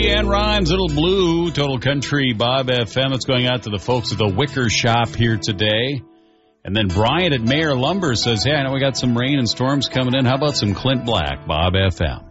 And Ryan's Little Blue, Total Country Bob FM. It's going out to the folks at the Wicker Shop here today. And then Brian at Mayor Lumber says, hey, I know we got some rain and storms coming in. How about some Clint Black, Bob FM?